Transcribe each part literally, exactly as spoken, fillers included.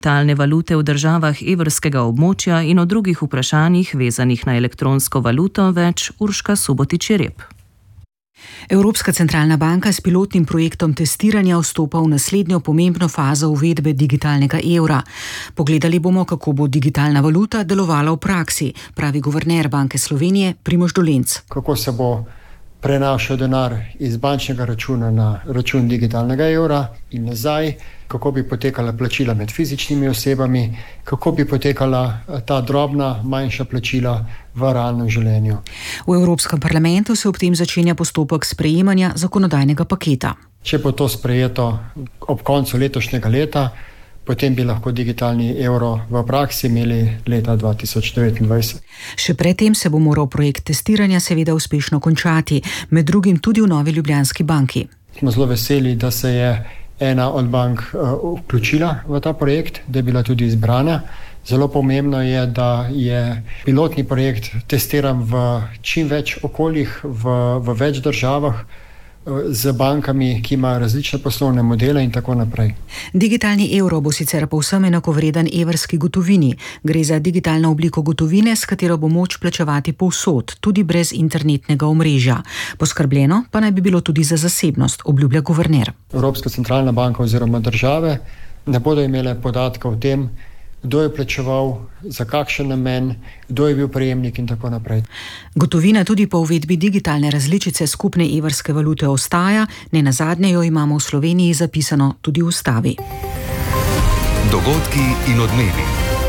digitalne valute v državah evrskega območja in o drugih vprašanjih vezanih na elektronsko valuto več Urška Subotič-Jereb. Evropska centralna banka s pilotnim projektom testiranja vstopa v naslednjo pomembno fazo uvedbe digitalnega evra. Pogledali bomo, kako bo digitalna valuta delovala v praksi, pravi guverner Banke Slovenije Primož Dolenc. Kako se bo prenašal denar iz bančnega računa na račun digitalnega evra in nazaj, kako bi potekala plačila med fizičnimi osebami, kako bi potekala ta drobna, manjša plačila v realnem življenju. V Evropskem parlamentu se ob tem začenja postopek sprejemanja zakonodajnega paketa. Če bo to sprejeto ob koncu letošnjega leta, potem bi lahko digitalni evro v praksi imeli leta dva tisoč devetindvajset. Še predtem se bo moral projekt testiranja seveda uspešno končati, med drugim tudi v Novi Ljubljanski banki. Smo zelo veseli, da se je ena od bank uh, vključila v ta projekt, da je bila tudi izbrana. Zelo pomembno je, da je pilotni projekt testiran v čim več okoljih, v, v več državah, z bankami, ki imajo različne poslovne modele in tako naprej. Digitalni evro bo sicer povsem enakovreden evrski gotovini. Gre za digitalno obliko gotovine, s katero bo moč plačevati povsod, tudi brez internetnega omrežja. Poskrbljeno pa naj bi bilo tudi za zasebnost, obljublja guverner. Evropska centralna banka oziroma države ne bodo imele podatka o tem, kdo je plačeval, za kakšen namen, kdo je bil prejemnik in tako naprej. Gotovina tudi po uvedbi digitalne različice skupne evrske valute ostaja, ne nazadnje jo imamo v Sloveniji zapisano tudi v ustavi. Dogodki in odmevi.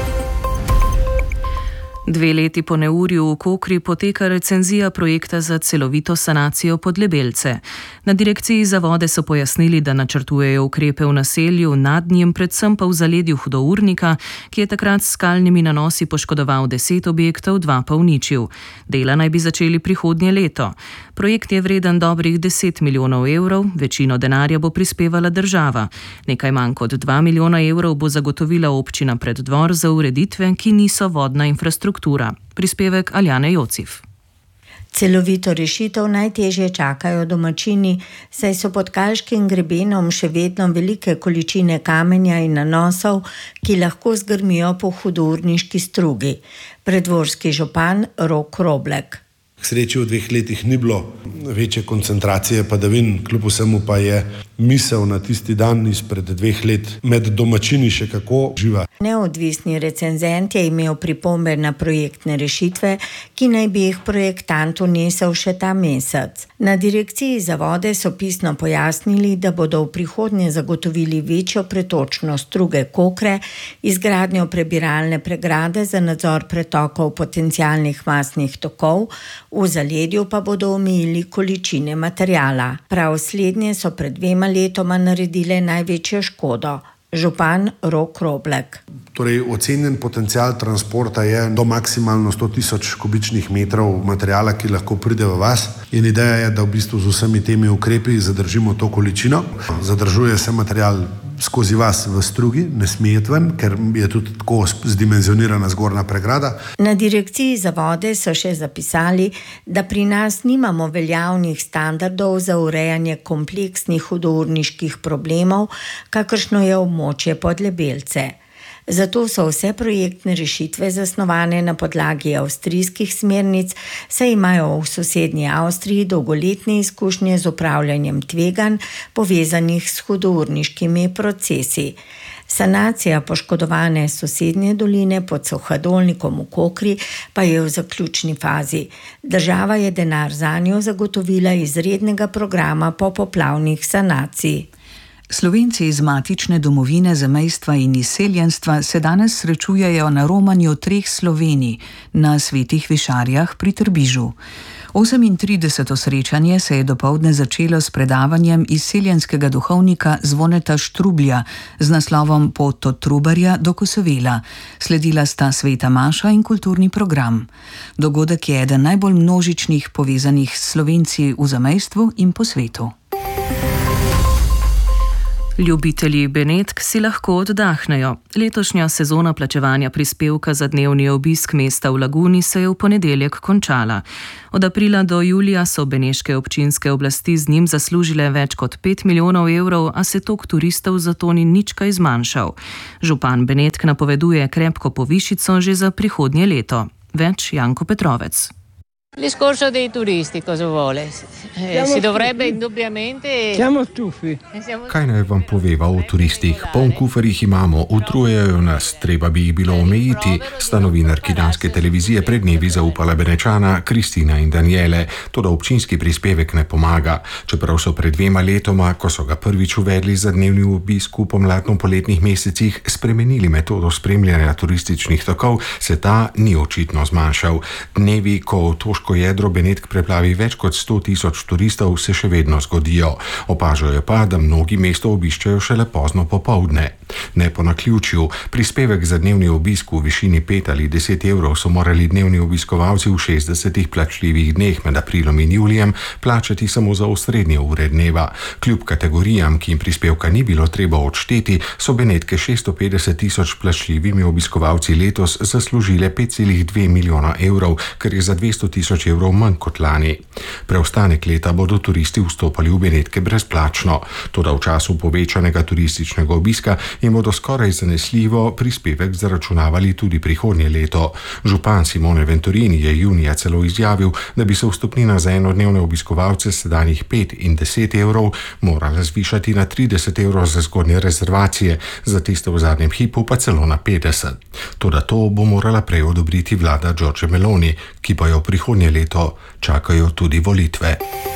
Dve leti po neurju v Kokri poteka recenzija projekta za celovito sanacijo Podlebelce. Na direkciji za vode so pojasnili, da načrtujejo ukrepe v naselju nad njim, predvsem pa v zaledju Hudournika, ki je takrat s skalnimi nanosi poškodoval deset objektov, dva pa uničil. Dela naj bi začeli prihodnje leto. Projekt je vreden dobrih deset milijonov evrov, večino denarja bo prispevala država. Nekaj manj kot dva milijona evrov bo zagotovila občina Preddvor za ureditve, ki niso vodna infrastruktura. Prispevek Aljane Jocif. Celovito rešitev najtežje čakajo domačini, saj so pod Kalškim grebenom še vedno velike količine kamenja in nanosov, ki lahko zgrmijo po hudourniški strugi. Preddvorski župan Rok Roblek. K sreči v dveh letih ni bilo večje koncentracije padavin, kljub vsemu pa je misel na tisti dan izpred dveh let med domačini še kako živa. Neodvisni recenzent je imel pripombe na projektne rešitve, ki naj bi jih projektant vnesel še ta mesec. Na direkciji za vode so pisno pojasnili, da bodo v prihodnje zagotovili večjo pretočnost struge Kokre, izgradnjo prebiralne pregrade za nadzor pretokov potencialnih masnih tokov, v zaledju pa bodo omejili količine materijala. Prav slednje so pred dvema letoma naredile največjo škodo. Župan Rok Roblek. Torej, ocenjen potencial transporta je do maksimalno sto tisoč kubičnih metrov materijala, ki lahko pride v vas. In ideja je, da v bistvu z vsemi temi ukrepi zadržimo to količino. Zadržuje se materijal skozi vas v strugi, ne sme iti ven, ker je tudi tako zdimenzionirana zgornja pregrada. Na direkciji za vode so še zapisali, da pri nas nimamo veljavnih standardov za urejanje kompleksnih hudourniških problemov, kakršno je območje Podlebelce. Zato so vse projektne rešitve zasnovane na podlagi avstrijskih smernic, saj imajo v sosednji Avstriji dolgoletne izkušnje z upravljanjem tveganj, povezanih s hudourniškimi procesi. Sanacija poškodovane sosednje doline pod Suhadolnikom v Kokri pa je v zaključni fazi. Država je denar zanjo zagotovila iz rednega programa popoplavnih sanacij. Slovenci iz matične domovine, zamejstva in izseljenstva se danes srečujejo na romanju treh Slovenij na Svetih Višarjah pri Trbižu. osemintrideseto srečanje se je dopoldne začelo s predavanjem izseljenskega duhovnika Zvoneta Štrublja z naslovom Pot od Trubarja do Kosovela. Sledila sta sveta maša in kulturni program. Dogodek je eden najbolj množičnih povezanih s Slovenci v zamejstvu in po svetu. Ljubitelji Benetk si lahko oddahnejo. Letošnja sezona plačevanja prispevka za dnevni obisk mesta v Laguni se je v ponedeljek končala. Od aprila do julija so beneške občinske oblasti z njim zaslužile več kot pet milijonov evrov, a se tok turistov zato ni nič kaj zmanjšal. Župan Benetk napoveduje krepko povišico že za prihodnje leto. Več Janko Petrovec. Il discorso dei turisti, cosa vuole? Eh, si dovrebbe indubbiamente... Siamo stufi. Kaj naj vam poveva o turistih? Poln kufer jih imamo, utrujajo nas, treba bi jih bilo omejiti, sta novinarki danske televizije pred dnevi zaupala Benečana, Kristina in Daniele. Toda občinski prispevek ne pomaga. Čeprav so pred dvema letoma, ko so ga prvič uvedli za dnevni obisk v pomladno-poletnih mesecih, spremenili metodo spremljanja turističnih tokov, se ta ni očitno zmanjšal. Dnevi, ko otoško jedro Benetk preplavi več kot sto tisoč turistov, se še vedno zgodijo. Opažajo pa, da mnogi mesto obiščajo šele pozno popoldne. Ne po naključju, prispevek za dnevni obisk v višini pet ali deset evrov so morali dnevni obiskovalci v šestdesetih plačljivih dneh med aprilom in julijem plačati samo za osrednje ure dneva. Kljub kategorijam, ki jim prispevka ni bilo treba odšteti, so Benetke šeststo petdeset tisoč plačljivimi obiskovalci letos zaslužile pet celih dve milijona evrov, kar je za dvesto tisoč evrov manj kot lani. Preostanek leta bodo turisti vstopali v Benetke brezplačno. Toda v času povečanega turističnega obiska jim bodo skoraj zanesljivo prispevek zaračunavali tudi prihodnje leto. Župan Simone Venturini je junija celo izjavil, da bi se vstopnina za enodnevne obiskovalce sedanjih pet in deset evrov morala zvišati na trideset evrov za zgodnje rezervacije, za tiste v zadnjem hipu pa celo na petdeset. Toda to bo morala prej odobriti vlada Giorgia Meloni, ki pa jo prihodnje leto čakajo tudi volitve.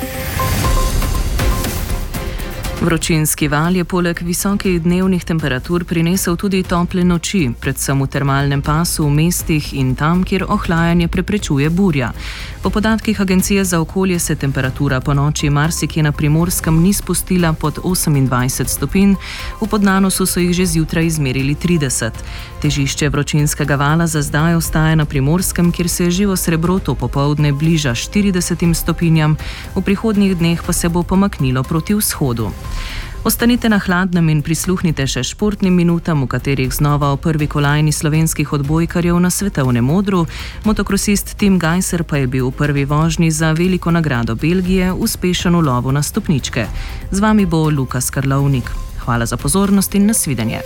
Vročinski val je poleg visokih dnevnih temperatur prinesel tudi tople noči, predvsem v termalnem pasu v mestih in tam, kjer ohlajanje preprečuje burja. Po podatkih Agencije za okolje se temperatura po noči marsikje na Primorskem ni spustila pod osemindvajset stopinj, v Podnanosu so jih že zjutraj izmerili trideset. Težišče vročinskega vala za zdaj ostaja na Primorskem, kjer se živo srebro to popoldne bliža štiridesetim stopinjam, v prihodnjih dneh pa se bo pomaknilo proti vzhodu. Ostanite na hladnem in prisluhnite še športnim minutam, v katerih znova o prvi kolajni slovenskih odbojkarjev na svetovnem odru. Motokrosist Tim Gajser pa je bil v prvi vožnji za veliko nagrado Belgije uspešen v lovu na stopničke. Z vami bo Lukas Karlovnik. Hvala za pozornost in nasvidenje.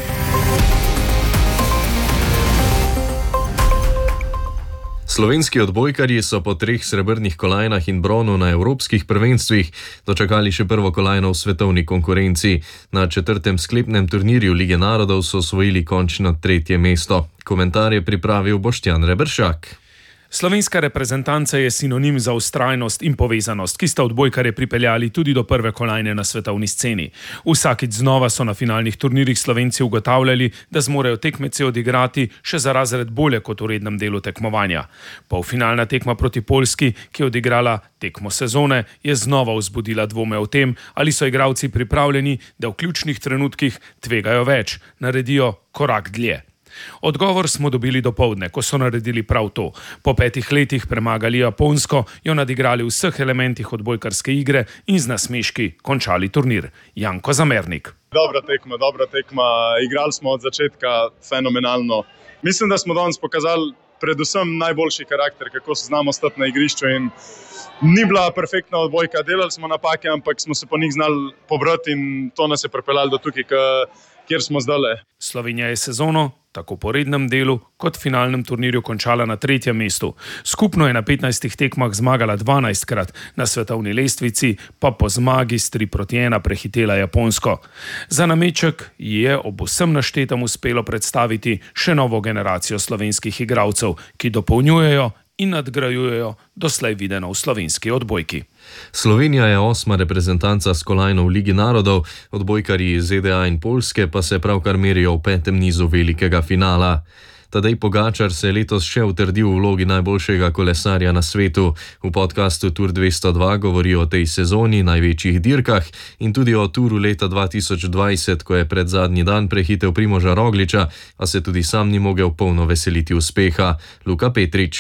Slovenski odbojkarji so po treh srebrnih kolajnah in bronu na evropskih prvenstvih dočakali še prvo kolajno v svetovni konkurenci. Na četrtem sklepnem turnirju Lige narodov so osvojili končno tretje mesto. Komentar je pripravil Boštjan Reberšak. Slovenska reprezentanca je sinonim za vztrajnost in povezanost, ki sta odbojkarje pripeljali tudi do prve kolajne na svetovni sceni. Vsakič znova so na finalnih turnirjih Slovenci ugotavljali, da zmorejo tekmece odigrati še za razred bolje kot v rednem delu tekmovanja. Polfinalna tekma proti Poljski, ki je odigrala tekmo sezone, je znova vzbudila dvome o tem, ali so igralci pripravljeni, da v ključnih trenutkih tvegajo več, naredijo korak dlje. Odgovor smo dobili dopoldne, ko so naredili prav to. Po petih letih premagali Japonsko, jo nadigrali v vseh elementih odbojkarske igre in z nasmeški končali turnir. Janko Zamernik. Dobra tekma, dobra tekma. Igrali smo od začetka fenomenalno. Mislim, da smo danes pokazali predvsem najboljši karakter, kako se znamo stati na igrišču in ni bila perfektna odbojka. Delali smo napake, ampak smo se po njih znali pobrati in to nas je pripeljalo do tukaj, kjer smo zdaj. Slovenija je sezono tako po rednem delu kot finalnem turnirju končala na tretjem mestu. Skupno je na petnajstih tekmah zmagala dvanajstkrat, na svetovni lestvici pa po zmagi s tri proti ena prehitela Japonsko. Za nameček je ob vsem naštetem uspelo predstaviti še novo generacijo slovenskih igralcev, ki dopolnjujejo in nadgrajujejo doslej videno v slovenski odbojki. Slovenija je osma reprezentanca s kolajno v Ligi narodov, odbojkarji iz Z D A in Poljske pa se pravkar merijo v petem nizu velikega finala. Tadej Pogačar se je letos še utrdil v vlogi najboljšega kolesarja na svetu. V podcastu Tour dvesto dva govori o tej sezoni, največjih dirkah in tudi o turu leta dva tisoč dvajset, ko je pred zadnji dan prehitel Primoža Rogliča, a se tudi sam ni mogel polno veseliti uspeha. Luka Petrič.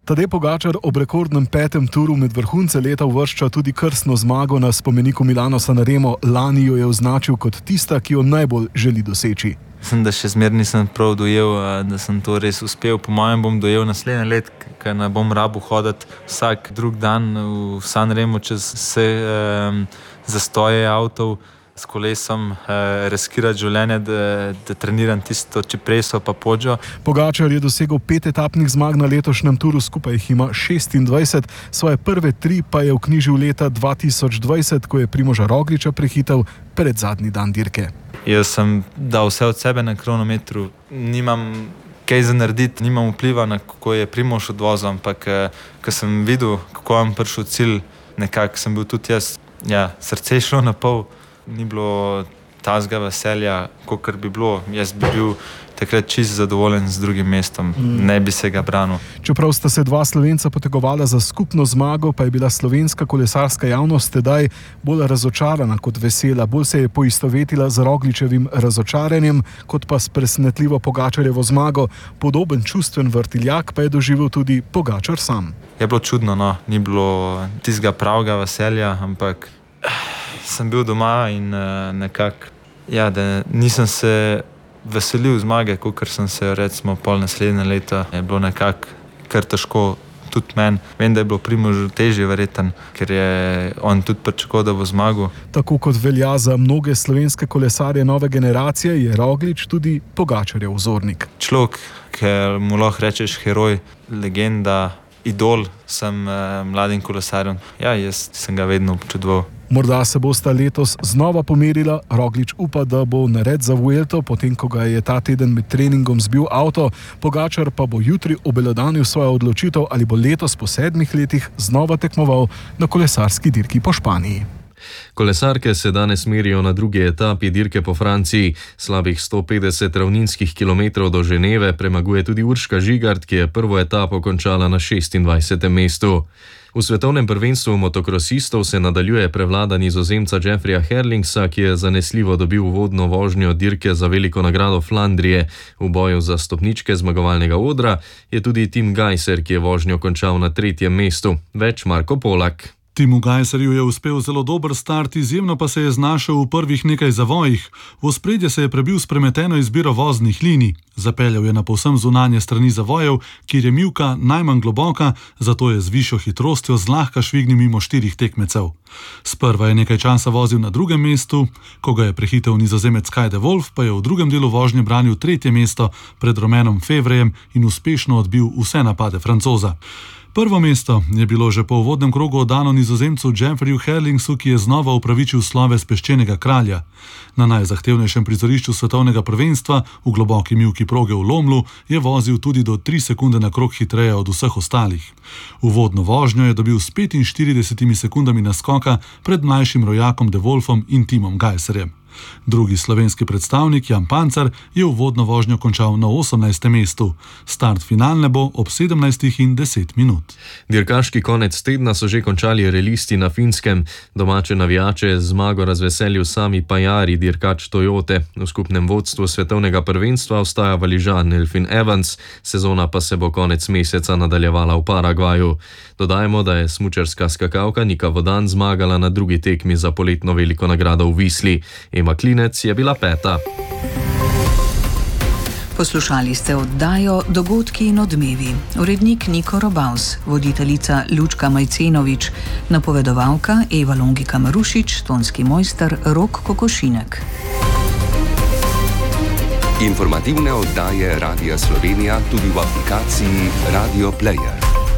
Tadej Pogačar ob rekordnem petem turu med vrhunce leta uvršča tudi krstno zmago na spomeniku Milano Sanremo. Lani jo je označil kot tista, ki jo najbolj želi doseči. Mislim, da še zmeraj nisem prav dojel, da sem to res uspel. Po mojem bom dojel naslednje let, ker ne bom rabil hoditi vsak drug dan v Sanremo čez vse eh, zastoje avtov s kolesom, eh, riskirati življenje, da, da treniram tisto Cipresso pa Poggio. Pogačar je dosegel pet etapnih zmag na letošnjem turu, skupaj jih ima šestindvajset, svoje prve tri pa je vknjižil leta dva tisoč dvajset, ko je Primoža Rogliča prehitel pred zadnji dan dirke. Jaz sem dal vse od sebe na kronometru, nimam kaj za narediti, nimam vpliva na kako je Primož odvozil, ampak ko sem videl, kako vam prišel cilj, nekako sem bil tudi jaz, ja, srce šlo na pol, ni bilo tazga veselja, kakor bi bilo, jaz bi bil takrat čist zadovoljen z drugim mestom, mm. ne bi se ga branil. Čeprav sta se dva Slovenca potegovala za skupno zmago, pa je bila slovenska kolesarska javnost tedaj bolj razočarana kot vesela, bolj se je poistovetila z Rogličevim razočaranjem, kot pa s presenetljivo Pogačarjevo zmago. Podoben čustven vrtiljak pa je doživel tudi Pogačar sam. Je bilo čudno, no, ni bilo tistega pravega veselja, ampak sem bil doma in uh, nekako, ja, da nisem se veselil zmage, kakor sem se recimo pol naslednje leta, je bilo nekako kar težko tudi meni. Vem, da je bilo Primožu težje verjeten, ker je on tudi pričakoval, da bo zmagal. Tako kot velja za mnoge slovenske kolesarje nove generacije, je Roglič tudi Pogačarjev vzornik. Človek, ki mu lahko rečeš heroj, legenda, idol, sem eh, mladim kolesarjem. Ja, jaz sem ga vedno občudoval. Morda se bosta letos znova pomerila. Roglič upa, da bo nared za Vuelto, potem ko ga je ta teden med treningom zbil avto. Pogačar pa bo jutri obelodanil svojo odločitev, ali bo letos po sedmih letih znova tekmoval na kolesarski dirki po Španiji. Kolesarke se danes merijo na drugi etapi dirke po Franciji. Slabih sto petdeset ravninskih kilometrov do Ženeve premaguje tudi Urška Žigart, ki je prvo etapo končala na šestindvajsetem mestu. V svetovnem prvenstvu motokrosistov se nadaljuje prevlada Nizozemca Jeffreya Herlingsa, ki je zanesljivo dobil uvodno vožnjo dirke za veliko nagrado Flandrije. V boju za stopničke zmagovalnega odra je tudi Tim Gajser, ki je vožnjo končal na tretjem mestu. Več Marko Polak. Timu Gajserju je uspel zelo dober start, izjemno pa se je znašel v prvih nekaj zavojih. V ospredje se je prebil s premeteno izbiro voznih linij. Zapeljal je na povsem zunanje strani zavojev, kjer je mivka najmanj globoka, zato je z višjo hitrostjo zlahka švignil mimo štirih tekmecev. Sprva je nekaj časa vozil na drugem mestu, ko ga je prehitel Nizozemec Kay de Wolf, pa je v drugem delu vožnje branil tretje mesto pred Romanom Fevrejem in uspešno odbil vse napade Francoza. Prvo mesto je bilo že po uvodnem krogu oddano Nizozemcu Jeffreyu Herlingsu, ki je znova upravičil sloves peščenega kralja. Na najzahtevnejšem prizorišču svetovnega prvenstva, v globoki mivki proge v Lomlu, je vozil tudi do tri sekunde na krog hitreje od vseh ostalih. Uvodno vožnjo je dobil s petinštiridesetimi sekundami naskoka pred mlajšim rojakom de Wolfom in Timom Gajserjem. Drugi slovenski predstavnik Jan Pancar je uvodno vožnjo končal na osemnajstem mestu. Start finalne bo ob sedemnajstih in deset minut. Dirkaški konec tedna so že končali relisti na Finskem. Domače navijače z zmago razveselil Sami Pajari, dirkač Toyote. V skupnem vodstvu svetovnega prvenstva ostaja Valižan Elfyn Evans, sezona pa se bo konec meseca nadaljevala v Paragvaju. Dodajmo, da je smučarska skakalka Nika Vodan zmagala na drugi tekmi za poletno veliko nagrado v Visli. Ema Klinec je bila peta. Poslušali ste oddajo Dogodki in odmevi. Urednik Niko Robavs, voditeljica Lučka Majcenovič, napovedovalka Eva Longika Marušič, tonski mojster Rok Kokošinek. Informativne oddaje Radia Slovenija tudi v aplikaciji Radio Player.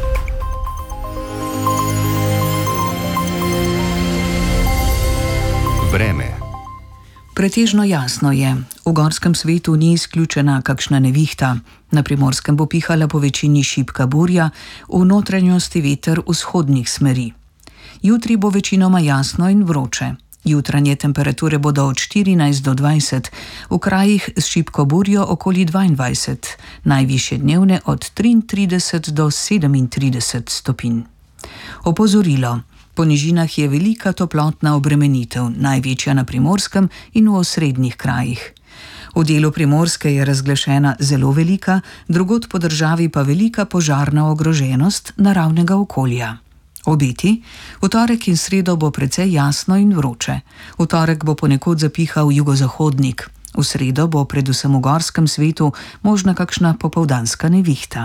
Vreme. Pretežno jasno je. V gorskem svetu ni izključena kakšna nevihta. Na Primorskem bo pihala po večini šibka burja, v notranjosti veter vzhodnih smeri. Jutri bo večinoma jasno in vroče. Jutranje temperature bodo od štirinajst do dvajset, v krajih s šibko burjo okoli dvaindvajset, najvišje dnevne od triintrideset do sedemintrideset stopinj. Opozorilo. Po nižinah je velika toplotna obremenitev, največja na Primorskem in v osrednjih krajih. V delu Primorske je razglašena zelo velika, drugod po državi pa velika požarna ogroženost naravnega okolja. Obeti: v torek in sredo bo precej jasno in vroče. V torek bo ponekod zapihal jugozahodnik. V sredo bo predvsem v gorskem svetu možna kakšna popoldanska nevihta.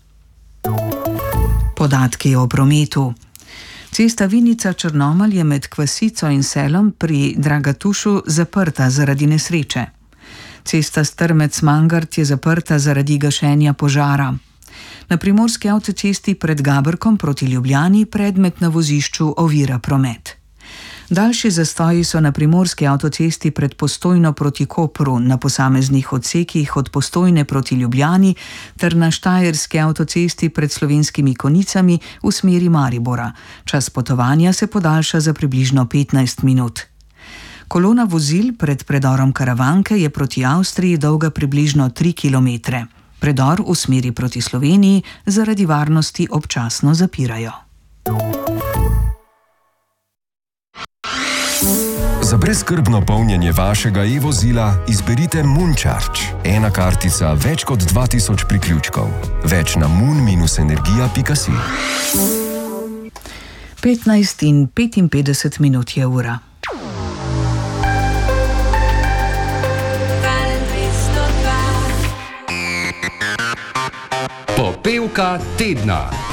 Podatki o prometu. Cesta Vinica-Črnomelj je med Kvasico in Selom pri Dragatušu zaprta zaradi nesreče. Cesta Strmec-Mangart je zaprta zaradi gašenja požara. Na primorski avtocesti pred Gaberkom proti Ljubljani predmet na vozišču ovira promet. Daljši zastoji so na primorski avtocesti pred Postojno proti Kopru, na posameznih odsekih od Postojne proti Ljubljani ter na štajerski avtocesti pred Slovenskimi Konicami v smeri Maribora. Čas potovanja se podaljša za približno petnajst minut. Kolona vozil pred predorom Karavanke je proti Avstriji dolga približno tri kilometre. Predor v smeri proti Sloveniji zaradi varnosti občasno zapirajo. Za brezskrbno polnjenje vašega e-vozila izberite Mooncharge. Ena kartica, več kot dva tisoč priključkov. Več na moon energija pika si. petnajst in petinpetdeset minut je ura. Popevka tedna.